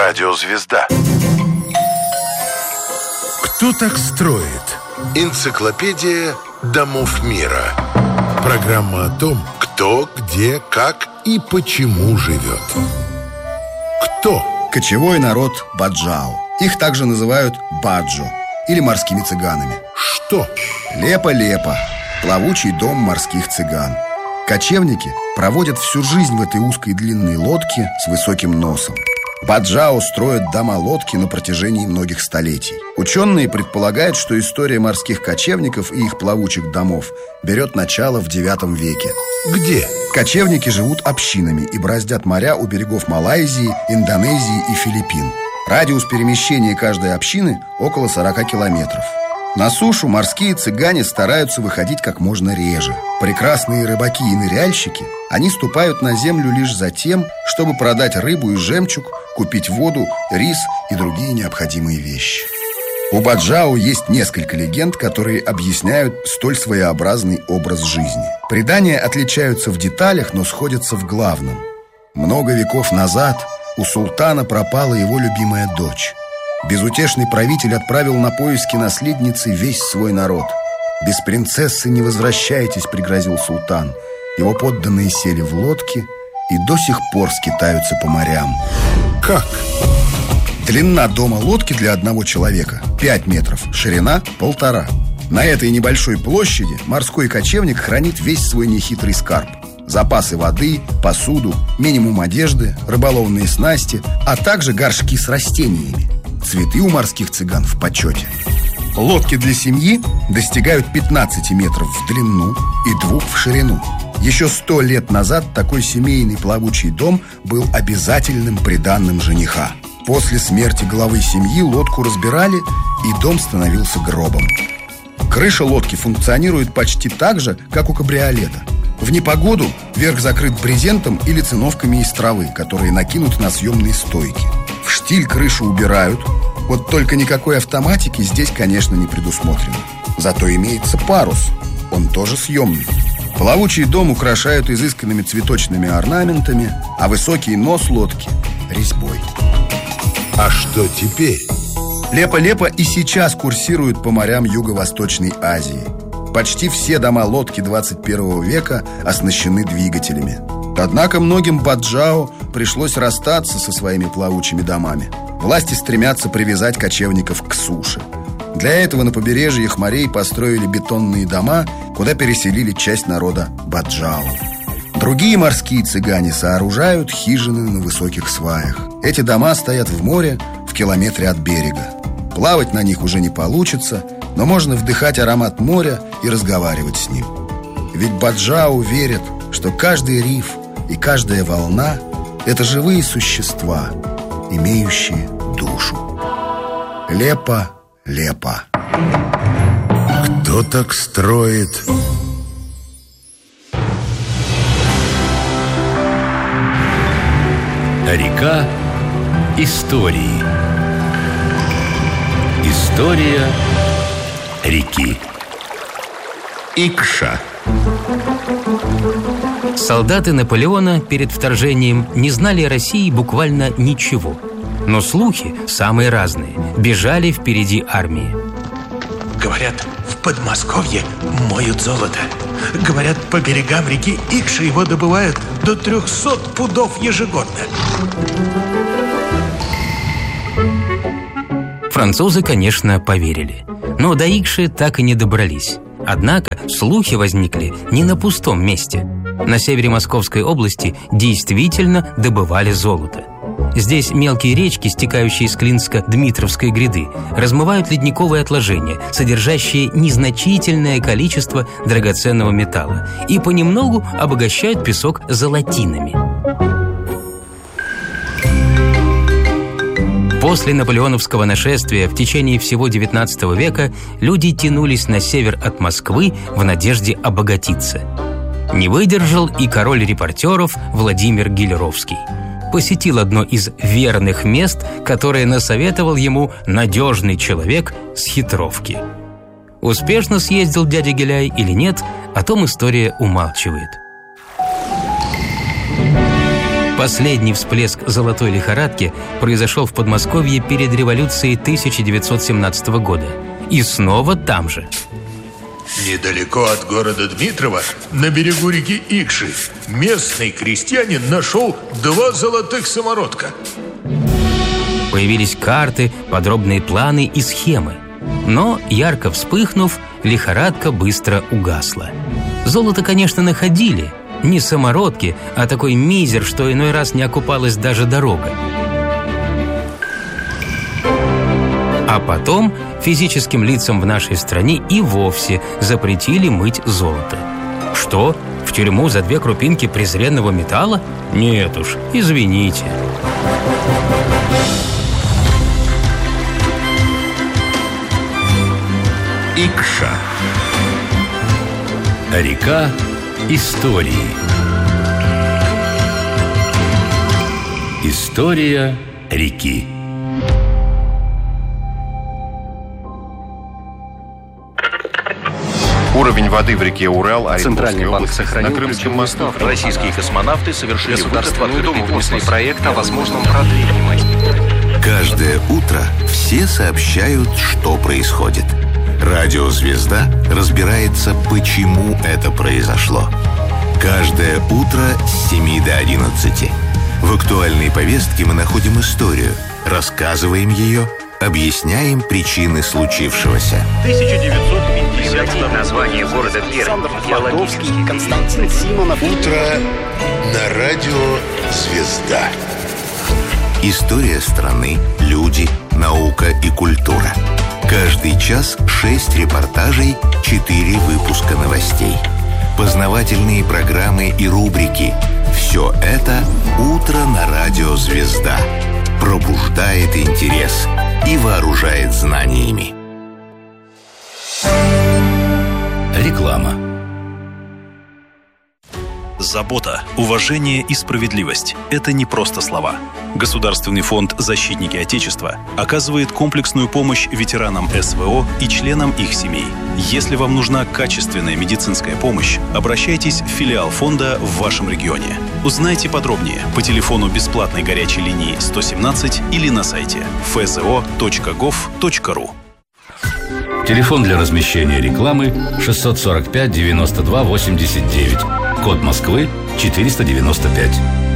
Радиозвезда. Кто так строит? Энциклопедия домов мира. Программа о том, кто, где, как и почему живет. Кто? Кочевой народ Баджао. Их также называют баджо или морскими цыганами. Что? Лепа-лепа. Плавучий дом морских цыган. Кочевники проводят всю жизнь в этой узкой длинной лодке с высоким носом. Баджао строят дома-лодки на протяжении многих столетий. Ученые предполагают, что история морских кочевников и их плавучих домов берет начало в IX веке. Где? Кочевники живут общинами и бороздят моря у берегов Малайзии, Индонезии и Филиппин. Радиус перемещения каждой общины около 40 километров. На сушу морские цыгане стараются выходить как можно реже. Прекрасные рыбаки и ныряльщики, они ступают на землю лишь за тем, чтобы продать рыбу и жемчуг, купить воду, рис и другие необходимые вещи. У Баджао есть несколько легенд, которые объясняют столь своеобразный образ жизни. Предания отличаются в деталях, но сходятся в главном. Много веков назад у султана пропала его любимая дочь. Безутешный правитель отправил на поиски наследницы весь свой народ. «Без принцессы не возвращайтесь», — пригрозил султан. Его подданные сели в лодки и до сих пор скитаются по морям. Как? Длина дома лодки для одного человека 5 метров, ширина 1,5. На этой небольшой площади морской кочевник хранит весь свой нехитрый скарб. Запасы воды, посуду, минимум одежды, рыболовные снасти, а также горшки с растениями. Цветы у морских цыган в почете. Лодки для семьи достигают 15 метров в длину и 2 в ширину. Еще 100 лет назад такой семейный плавучий дом был обязательным приданным жениха. После смерти главы семьи лодку разбирали, и дом становился гробом. Крыша лодки функционирует почти так же, как у кабриолета. В непогоду верх закрыт брезентом или циновками из травы, которые накинуты на съемные стойки. В штиль крышу убирают. Вот только никакой автоматики здесь, конечно, не предусмотрено. Зато имеется парус. Он тоже съемный. Плавучий дом украшают изысканными цветочными орнаментами, а высокий нос лодки – резьбой. А что теперь? Лепа-лепа и сейчас курсирует по морям Юго-Восточной Азии. Почти все дома лодки 21 века оснащены двигателями. Однако многим баджао пришлось расстаться со своими плавучими домами. Власти стремятся привязать кочевников к суше. Для этого на побережье их морей построили бетонные дома, куда переселили часть народа баджао. Другие морские цыгане сооружают хижины на высоких сваях. Эти дома стоят в море в километре от берега. Плавать на них уже не получится, но можно вдыхать аромат моря и разговаривать с ним. Ведь баджао верят, что каждый риф и каждая волна – это живые существа, имеющие душу. Лепа-лепа. Кто так строит? Река истории. История реки. Икша. Солдаты Наполеона перед вторжением не знали о России буквально ничего. Но слухи, самые разные, бежали впереди армии. Говорят, в Подмосковье моют золото. Говорят, по берегам реки Икши его добывают до 300 пудов ежегодно. Французы, конечно, поверили. Но до Икши так и не добрались. Однако слухи возникли не на пустом месте. На севере Московской области действительно добывали золото. Здесь мелкие речки, стекающие из Клинско-Дмитровской гряды, размывают ледниковые отложения, содержащие незначительное количество драгоценного металла, и понемногу обогащают песок золотинами. После наполеоновского нашествия в течение всего XIX века люди тянулись на север от Москвы в надежде обогатиться. Не выдержал и король репортеров Владимир Гелеровский. Посетил одно из верных мест, которое насоветовал ему надежный человек с хитровки. Успешно съездил дядя Геляй или нет, о том история умалчивает. Последний всплеск золотой лихорадки произошел в Подмосковье перед революцией 1917 года. И снова там же. Недалеко от города Дмитрово, на берегу реки Икши, местный крестьянин нашел 2 золотых самородка. Появились карты, подробные планы и схемы. Но, ярко вспыхнув, лихорадка быстро угасла. Золото, конечно, находили. Не самородки, а такой мизер, что иной раз не окупалась даже дорога. А потом физическим лицам в нашей стране и вовсе запретили мыть золото. Что? В тюрьму за 2 крупинки презренного металла? Нет уж, извините. Икша. Река истории. История реки. Уровень воды в реке Урал, Центральный банк сохранил на Крымском мосту. Российские космонавты совершили Государственную Думу внесли проект о возможном продлении. Каждое утро все сообщают, что происходит. Радио «Звезда» разбирается, почему это произошло. Каждое утро с 7 до 11. В актуальной повестке мы находим историю, рассказываем ее, объясняем причины случившегося. 1950 название города Пермь. Константин Симонов. Утро на радио «Звезда». История страны, люди, наука и культура. Каждый час 6 репортажей, 4 выпуска новостей. Познавательные программы и рубрики. Все это «Утро на радио «Звезда». Пробуждает интерес и вооружает знаниями. Реклама. Забота, уважение и справедливость – это не просто слова. Государственный фонд «Защитники Отечества» оказывает комплексную помощь ветеранам СВО и членам их семей. Если вам нужна качественная медицинская помощь, обращайтесь в филиал фонда в вашем регионе. Узнайте подробнее по телефону бесплатной горячей линии 117 или на сайте fzo.gov.ru. Телефон для размещения рекламы 645 92 89. Код Москвы 495.